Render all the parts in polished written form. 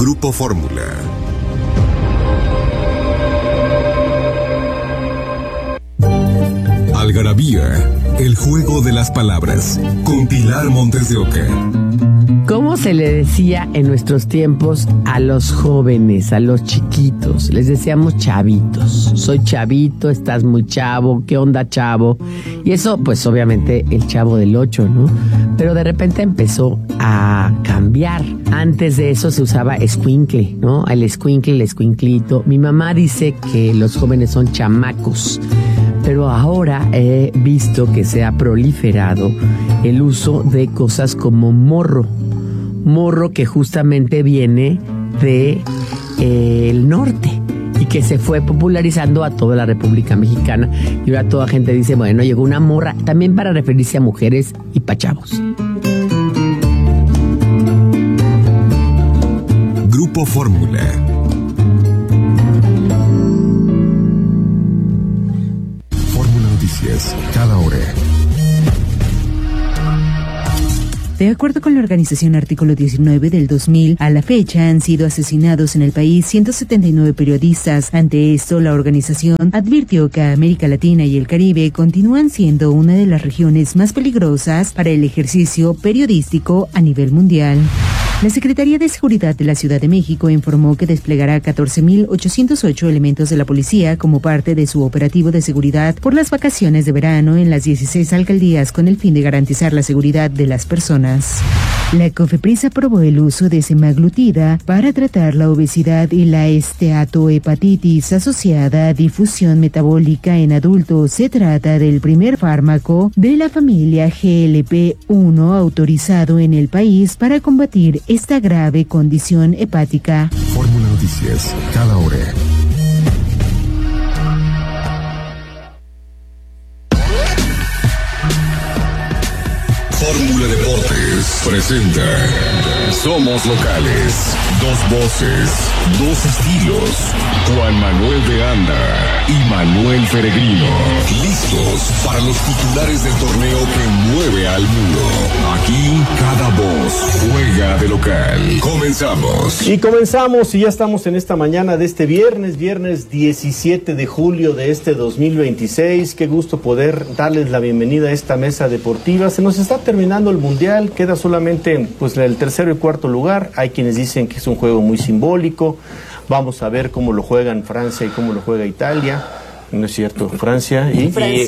Grupo Fórmula. Algarabía, el juego de las palabras, con Pilar Montes de Oca. ¿Cómo se le decía en nuestros tiempos a los jóvenes, a los chiquitos? Les decíamos chavitos. Soy chavito, estás muy chavo, ¿qué onda, chavo? Y eso, pues obviamente el Chavo del 8, ¿no? Pero de repente empezó a cambiar. Antes de eso se usaba escuincle, ¿no? El escuincle, el escuinclito. Mi mamá dice que los jóvenes son chamacos. Pero ahora he visto que se ha proliferado el uso de cosas como morro. Morro que justamente viene de el norte y que se fue popularizando a toda la República Mexicana. Y ahora toda gente dice, bueno, llegó una morra, también para referirse a mujeres y pa' chavos. Grupo Fórmula. Cada hora. De acuerdo con la organización Artículo 19 del 2000, a la fecha han sido asesinados en el país 179 periodistas. Ante esto, la organización advirtió que América Latina y el Caribe continúan siendo una de las regiones más peligrosas para el ejercicio periodístico a nivel mundial. La Secretaría de Seguridad de la Ciudad de México informó que desplegará 14.808 elementos de la policía como parte de su operativo de seguridad por las vacaciones de verano en las 16 alcaldías con el fin de garantizar la seguridad de las personas. La COFEPRIS aprobó el uso de semaglutida para tratar la obesidad y la esteatohepatitis asociada a difusión metabólica en adultos. Se trata del primer fármaco de la familia GLP-1 autorizado en el país para combatir esta grave condición hepática. Fórmula Noticias, cada hora. Fórmula Deportes presenta Somos Locales, dos voces, dos estilos, Juan Manuel de Anda y Manuel Peregrino, listos para los titulares del torneo que mueve al mundo. Aquí cada voz juega de local. Comenzamos. Y comenzamos y ya estamos en esta mañana de este viernes 17 de julio de este 2026. Qué gusto poder darles la bienvenida a esta mesa deportiva. Se nos está terminando el Mundial, queda solamente pues el tercero y cuarto lugar. Hay quienes dicen que es un juego muy simbólico. Vamos a ver cómo lo juegan Francia y cómo lo juega Italia. No es cierto, Francia e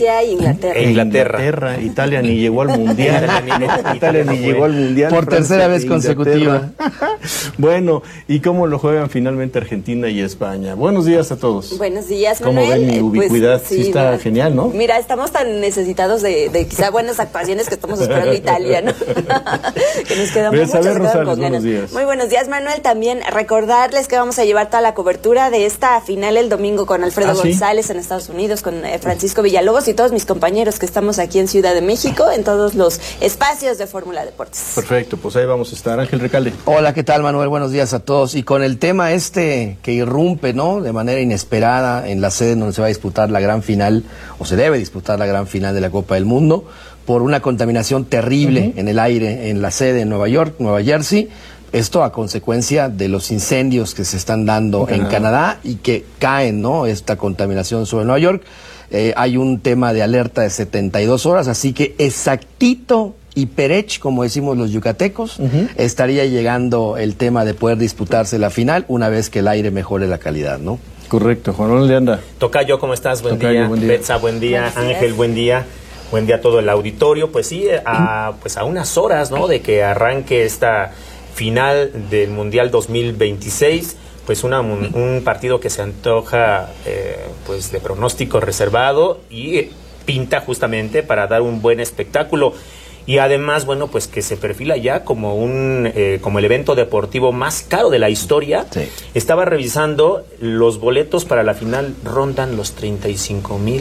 Inglaterra. Italia ni llegó al Mundial. Italia ni llegó al Mundial. Por tercera vez consecutiva. Bueno, ¿y cómo lo juegan finalmente Argentina y España? Buenos días a todos. Buenos días, Manuel. ¿Cómo ven mi ubicuidad? Pues, sí, está genial, ¿no? Mira, estamos tan necesitados de quizá buenas actuaciones que estamos esperando Italia, ¿no? Que nos quedamos muchas Rosales, buenos días. Muy buenos días, Manuel. También recordarles que vamos a llevar toda la cobertura de esta final el domingo con Alfredo González en Estados Unidos, con Francisco Villalobos y todos mis compañeros que estamos aquí en Ciudad de México, en todos los espacios de Fórmula Deportes. Perfecto, pues ahí vamos a estar. Ángel Recalde. Hola, ¿qué tal, Manuel? Buenos días a todos. Y con el tema que irrumpe, ¿no?, de manera inesperada en la sede donde se va a disputar la gran final, o se debe disputar la gran final de la Copa del Mundo, por una contaminación terrible en el aire en la sede en Nueva York, Nueva Jersey. Esto a consecuencia de los incendios que se están dando en Canadá y que caen, ¿no?, esta contaminación sobre Nueva York. Hay un tema de alerta de 72 horas, así que exactito y perech, como decimos los yucatecos, estaría llegando el tema de poder disputarse la final una vez que el aire mejore la calidad, ¿no? Correcto. Juan Manuel de Anda. Tocayo, ¿cómo estás? Buen día. Betsa, buen día. Ángel, buen día. Buen día a todo el auditorio. Pues sí, a unas horas, ¿no?, de que arranque esta final del Mundial 2026, pues un partido que se antoja pues de pronóstico reservado y pinta justamente para dar un buen espectáculo. Y además, bueno, pues que se perfila ya como como el evento deportivo más caro de la historia. Sí. Estaba revisando, los boletos para la final rondan los $35,000.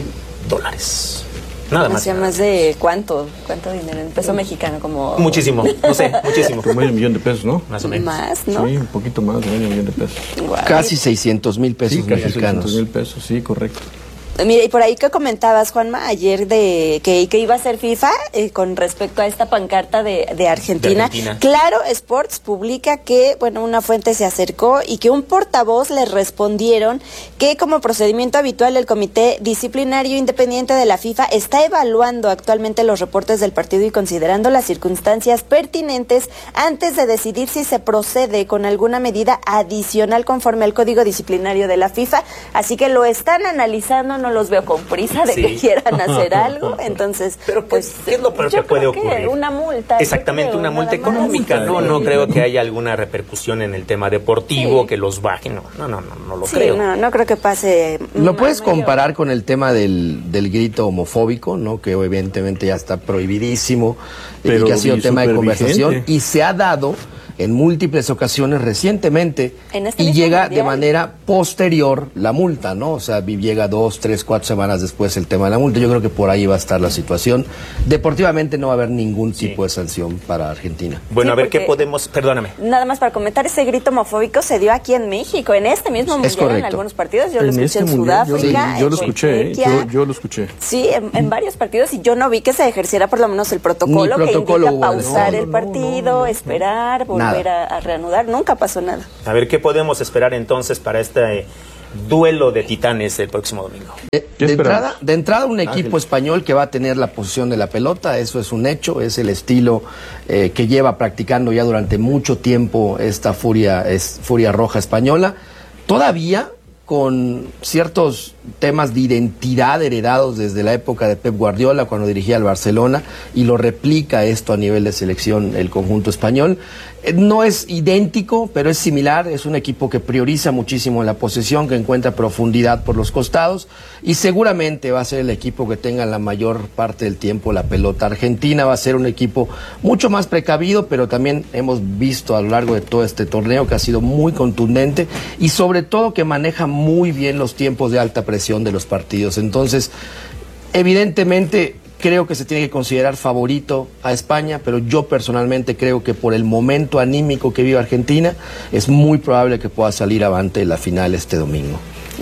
Nada más. O sea, más de ¿cuánto dinero? En peso mexicano, como... Muchísimo, no sé, muchísimo. Como medio millón de pesos, ¿no? Más o menos. Más, ¿no? Sí, un poquito más de medio millón de pesos. Wow. Casi 600,000 pesos sí, casi mexicanos. 600,000 pesos, sí, correcto. Mira, y por ahí que comentabas, Juanma, ayer de que iba a ser FIFA con respecto a esta pancarta de Argentina. Claro Sports publica que, bueno, una fuente se acercó y que un portavoz les respondieron que como procedimiento habitual el Comité Disciplinario Independiente de la FIFA está evaluando actualmente los reportes del partido y considerando las circunstancias pertinentes antes de decidir si se procede con alguna medida adicional conforme al Código Disciplinario de la FIFA. Así que lo están analizando, no los veo con prisa de que quieran hacer algo, entonces... Pero pues, ¿qué es lo peor que puede ocurrir? Una multa. Exactamente, una multa económica, no creo que haya alguna repercusión en el tema deportivo, que los bajen, no lo creo. No creo que pase... ¿Lo puedes comparar con el tema del grito homofóbico, no? Que evidentemente ya está prohibidísimo, pero y que ha sido tema de conversación, vigente. Y se ha dado en múltiples ocasiones llega mundial de manera posterior la multa, ¿no? O sea, llega 2, 3, 4 semanas después el tema de la multa. Yo creo que por ahí va a estar la situación. Deportivamente no va a haber ningún tipo de sanción para Argentina. Bueno, a ver qué podemos... Perdóname. Nada más para comentar, ese grito homofóbico se dio aquí en México, en este mismo mundial, en algunos partidos. Yo lo escuché en Sudáfrica. Yo lo escuché, yo lo escuché. Sí, en varios partidos, y yo no vi que se ejerciera por lo menos el protocolo que indica pausar el partido, esperar, volver a reanudar. Nunca pasó nada. A ver qué podemos esperar entonces para este duelo de titanes el próximo domingo. De entrada un equipo español que va a tener la posición de la pelota, eso es un hecho, es el estilo que lleva practicando ya durante mucho tiempo esta furia roja española, todavía con ciertos temas de identidad heredados desde la época de Pep Guardiola cuando dirigía al Barcelona, y lo replica esto a nivel de selección el conjunto español. No es idéntico, pero es similar. Es un equipo que prioriza muchísimo la posesión, que encuentra profundidad por los costados, y seguramente va a ser el equipo que tenga la mayor parte del tiempo la pelota. Argentina va a ser un equipo mucho más precavido, pero también hemos visto a lo largo de todo este torneo que ha sido muy contundente y sobre todo que maneja muy bien los tiempos de alta presión de los partidos. Entonces, evidentemente creo que se tiene que considerar favorito a España, pero yo personalmente creo que por el momento anímico que vive Argentina, es muy probable que pueda salir avante en la final este domingo.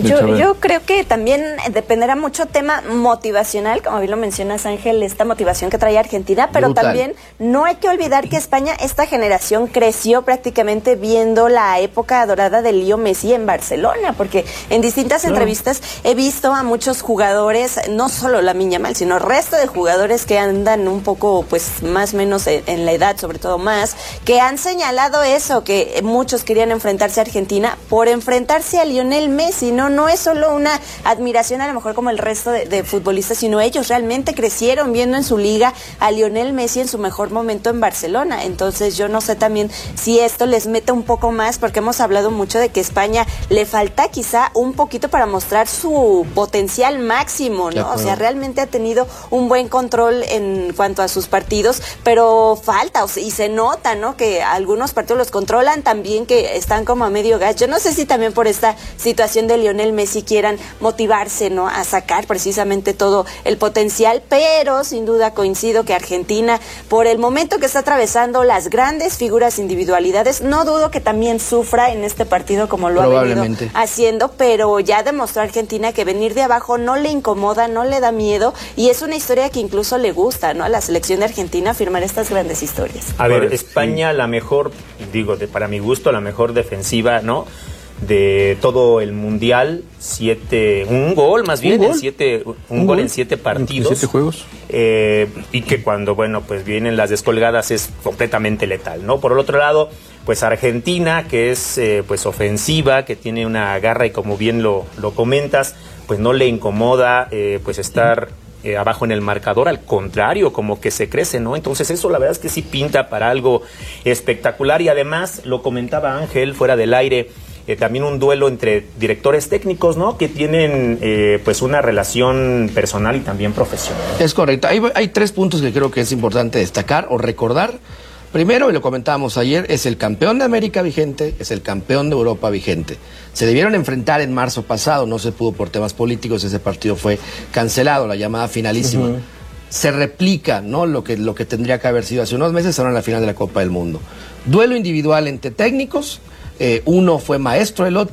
Yo creo que también dependerá mucho tema motivacional, como bien lo mencionas, Ángel, esta motivación que trae Argentina, pero brutal. También no hay que olvidar que España, esta generación creció prácticamente viendo la época dorada de Leo Messi en Barcelona, porque en distintas entrevistas he visto a muchos jugadores, no solo Lamine Yamal, sino el resto de jugadores que andan un poco, pues, más o menos en la edad, sobre todo más, que han señalado eso, que muchos querían enfrentarse a Argentina por enfrentarse a Lionel Messi, no es solo una admiración a lo mejor como el resto de futbolistas, sino ellos realmente crecieron viendo en su liga a Lionel Messi en su mejor momento en Barcelona. Entonces yo no sé también si esto les mete un poco más, porque hemos hablado mucho de que España le falta quizá un poquito para mostrar su potencial máximo, ¿no? O sea, realmente ha tenido un buen control en cuanto a sus partidos, pero falta, y se nota, ¿no? Que algunos partidos los controlan también, que están como a medio gas. Yo no sé si también por esta situación de Lionel Messi quieran motivarse, ¿no? A sacar precisamente todo el potencial, pero sin duda coincido que Argentina, por el momento que está atravesando, las grandes figuras, individualidades, no dudo que también sufra en este partido como lo ha venido haciendo, pero ya demostró a Argentina que venir de abajo no le incomoda, no le da miedo, y es una historia que incluso le gusta, ¿no? A la selección de Argentina firmar estas grandes historias. A ver, España, la mejor, para mi gusto, la mejor defensiva, ¿no? De todo el mundial, un gol en 7 partidos, 7 juegos, y que cuando pues vienen las descolgadas es completamente letal, ¿no? Por el otro lado, pues Argentina, que es pues ofensiva, que tiene una garra, y como bien lo comentas, pues no le incomoda pues estar abajo en el marcador, al contrario, como que se crece, ¿no? Entonces eso la verdad es que sí pinta para algo espectacular, y además lo comentaba Ángel fuera del aire, también un duelo entre directores técnicos, ¿no? Que tienen pues una relación personal y también profesional. Es correcto. Hay 3 puntos que creo que es importante destacar o recordar. Primero, y lo comentábamos ayer, es el campeón de América vigente, es el campeón de Europa vigente. Se debieron enfrentar en marzo pasado, no se pudo por temas políticos, ese partido fue cancelado, la llamada finalísima. Se replica, ¿no? Lo que tendría que haber sido hace unos meses, ahora en la final de la Copa del Mundo. Duelo individual entre técnicos. Uno fue maestro del otro,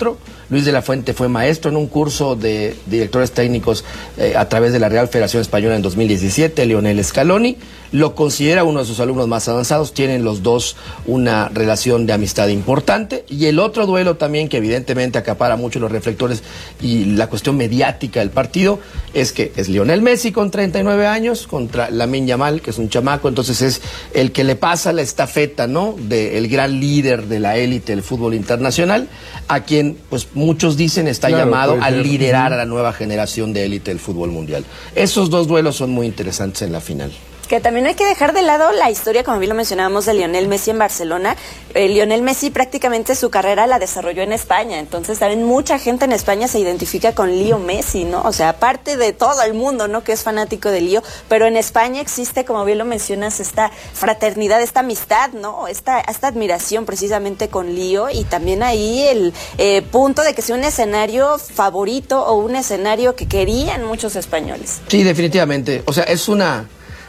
Luis de la Fuente fue maestro en un curso de directores técnicos a través de la Real Federación Española en 2017, Lionel Scaloni. Lo considera uno de sus alumnos más avanzados, tienen los dos una relación de amistad importante. Y el otro duelo también que evidentemente acapara mucho los reflectores y la cuestión mediática del partido es que es Lionel Messi con 39 años contra Lamine Yamal, que es un chamaco, entonces es el que le pasa la estafeta, ¿no?, del gran líder de la élite del fútbol internacional, a quien pues muchos dicen está llamado a liderar a la nueva generación de élite del fútbol mundial. Esos dos duelos son muy interesantes en la final. Que también hay que dejar de lado la historia, como bien lo mencionábamos, de Lionel Messi en Barcelona. Lionel Messi prácticamente su carrera la desarrolló en España, entonces también mucha gente en España se identifica con Leo Messi, ¿no? O sea, aparte de todo el mundo, ¿no?, que es fanático de Leo, pero en España existe, como bien lo mencionas, esta fraternidad, esta amistad, ¿no? Esta admiración precisamente con Leo, y también ahí el punto de que sea un escenario favorito o un escenario que querían muchos españoles. Sí, definitivamente. O sea, es una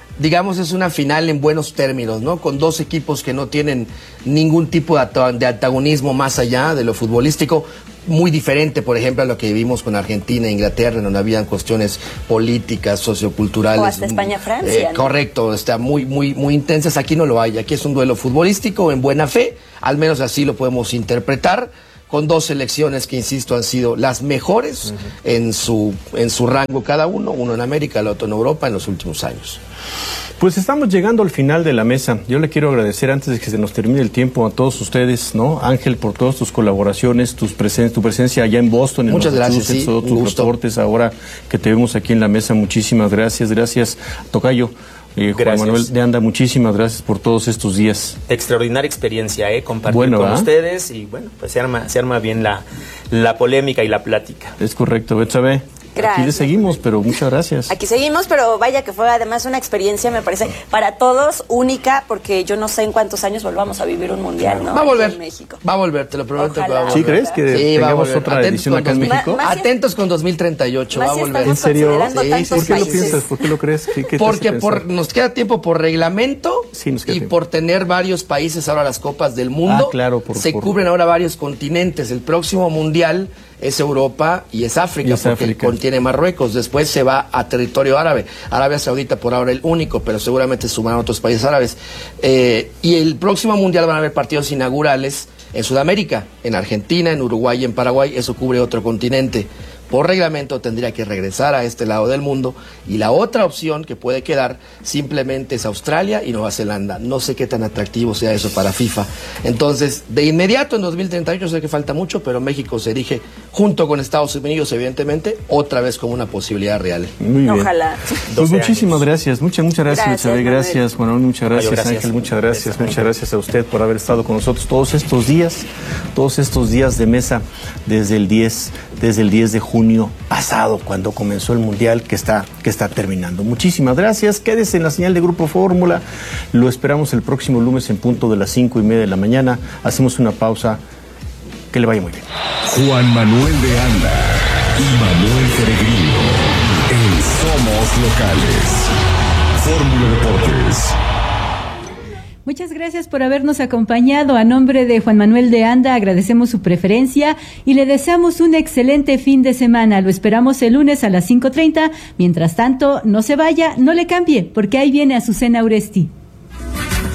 final en buenos términos, ¿no? Con dos equipos que no tienen ningún tipo de antagonismo más allá de lo futbolístico, muy diferente, por ejemplo, a lo que vivimos con Argentina e Inglaterra, donde habían cuestiones políticas, socioculturales. O hasta España-Francia, ¿no? Correcto, está muy intensas. Aquí no lo hay, aquí es un duelo futbolístico en buena fe, al menos así lo podemos interpretar, con dos selecciones que, insisto, han sido las mejores en su rango cada uno en América, el otro en Europa en los últimos años. Pues estamos llegando al final de la mesa. Yo le quiero agradecer, antes de que se nos termine el tiempo, a todos ustedes, ¿no? Ángel, por todas tus colaboraciones, tu presencia allá en Boston, en muchas gracias, sí, todos tus reportes ahora que te vemos aquí en la mesa. Muchísimas gracias. Gracias, tocayo. Juan Manuel de Anda, muchísimas gracias por todos estos días. Extraordinaria experiencia, compartir con ustedes, y bueno, pues se arma bien la polémica y la plática. Es correcto, Betsabe. Gracias. Aquí le seguimos, pero muchas gracias. Aquí seguimos, pero vaya que fue además una experiencia, me parece, para todos única, porque yo no sé en cuántos años volvamos a vivir un mundial, ¿no? Va a volver, en México. Va a volver, te lo prometo. Ojalá. ¿Sí crees que tengamos otra edición acá en México? Atentos con 2038, va a volver. ¿En serio? Sí, ¿Por qué lo piensas? ¿Por qué lo crees? Porque nos queda tiempo por reglamento y por tener varios países ahora las copas del mundo. Se cubren ahora varios continentes. El próximo mundial es Europa y es África, porque contiene Marruecos. Después se va a territorio árabe. Arabia Saudita por ahora el único, pero seguramente sumarán otros países árabes. Y el próximo mundial van a haber partidos inaugurales en Sudamérica, en Argentina, en Uruguay y en Paraguay. Eso cubre otro continente. Por reglamento tendría que regresar a este lado del mundo, y la otra opción que puede quedar simplemente es Australia y Nueva Zelanda. No sé qué tan atractivo sea eso para FIFA. Entonces, de inmediato en 2038, sé que falta mucho, pero México se erige junto con Estados Unidos, evidentemente, otra vez como una posibilidad real. Muy bien. Ojalá. Pues muchísimas gracias, muchas gracias, Betsabe, gracias, Juan Manuel, muchas gracias, Ángel, muchas gracias a usted por haber estado con nosotros todos estos días de mesa desde el 10 de junio pasado, cuando comenzó el Mundial que está terminando. Muchísimas gracias, quédese en la señal de Grupo Fórmula, lo esperamos el próximo lunes en punto de las 5:30 de la mañana. Hacemos una pausa, que le vaya muy bien. Juan Manuel de Anda y Manuel Peregrino en Somos Locales. Fórmula Deportes. Muchas gracias por habernos acompañado. A nombre de Juan Manuel de Anda agradecemos su preferencia y le deseamos un excelente fin de semana. Lo esperamos el lunes a las 5:30. Mientras tanto, no se vaya, no le cambie, porque ahí viene Azucena Uresti.